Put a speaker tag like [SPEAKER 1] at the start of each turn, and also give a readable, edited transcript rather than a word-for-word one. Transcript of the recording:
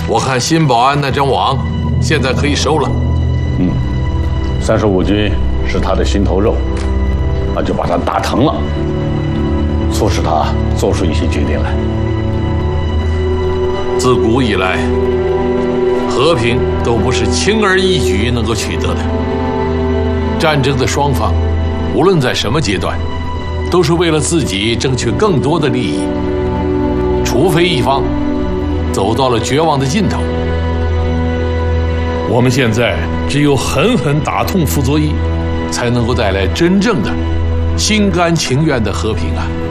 [SPEAKER 1] 我看新保安那张网现在可以收了。
[SPEAKER 2] 35军是他的心头肉，那就把他打疼了，促使他做出一些决定来。
[SPEAKER 1] 自古以来，和平都不是轻而易举能够取得的。战争的双方，无论在什么阶段，都是为了自己争取更多的利益。除非一方走到了绝望的尽头，我们现在只有狠狠打痛傅作义，才能够带来真正的心甘情愿的和平啊！